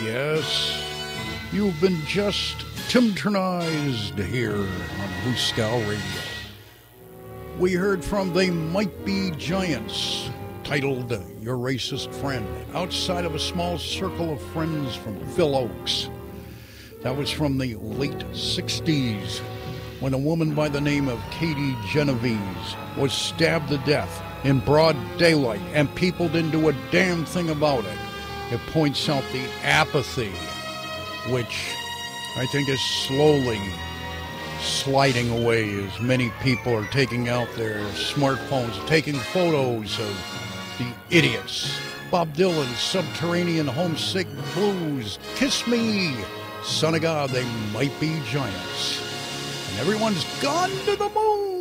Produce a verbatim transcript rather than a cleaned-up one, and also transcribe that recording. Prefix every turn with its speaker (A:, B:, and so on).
A: Yes, you've been just Timternized here on Hooskow Radio. We heard from They Might Be Giants, titled Your Racist Friend, outside of a small circle of friends from Phil Oakes. That was from the late sixties, when a woman by the name of Katie Genovese was stabbed to death in broad daylight, and people didn't do a damn thing about it. It points out the apathy, which I think is slowly sliding away as many people are taking out their smartphones, taking photos of the idiots. Bob Dylan's Subterranean Homesick Blues, Kiss Me, Son of God, They Might Be Giants. And everyone's gone to the moon.